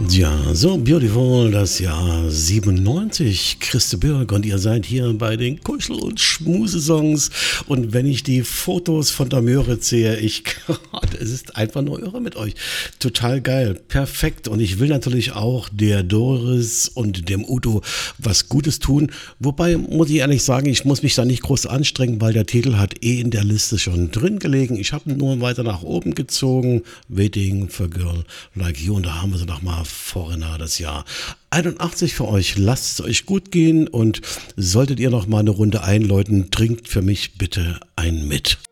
Ja, so beautiful, das Jahr 97, Christe Bürg und ihr seid hier bei den Kuschel- und Schmusesongs und wenn ich die Fotos von der Möhre sehe, es ist einfach nur irre mit euch. Total geil, perfekt und ich will natürlich auch der Doris und dem Udo was Gutes tun, wobei muss ich ehrlich sagen, ich muss mich da nicht groß anstrengen, weil der Titel hat in der Liste schon drin gelegen. Ich habe ihn nur weiter nach oben gezogen, Waiting for a Girl Like You und da haben wir sie nochmal Foreigner das Jahr 81 für euch. Lasst es euch gut gehen und solltet ihr noch mal eine Runde einläuten, trinkt für mich bitte ein mit.